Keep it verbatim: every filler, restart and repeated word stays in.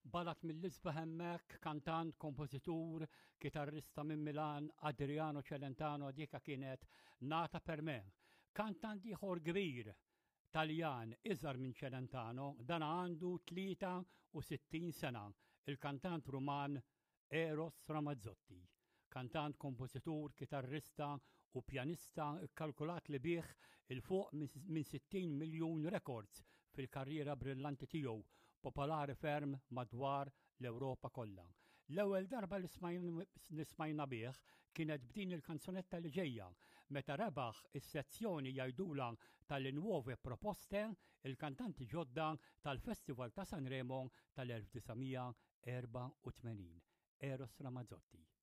Balat mill-isbaħ hemmhekk kantant, kompożitur, kitarrista minn Milan, Adriano Celentano dika kienet nata per me. Kantant ieħor kbir Taljan iżgħar minn Celentano dan għandu tlieta u sittin sena, il-kantant Ruman Eros Ramazzotti. Kantant, kompożitur, kitarrista u pjanista kkalkulat li bih il-fuq minn sittin miljun records fil-karriera brillanti tiegħu, popolari ferm madwar l-Ewropa kollha. L-ewwel darba li smajna bih kienet b'din il-kanzunetta li ġejja meta rebaħ is-sezzjoni jgħidula tal-Nuove Proposte il-kantanti ġodda tal-Festival ta' Sanremo tal-elf tisgħumija erba' u tmenin. Eros Ramazzotti.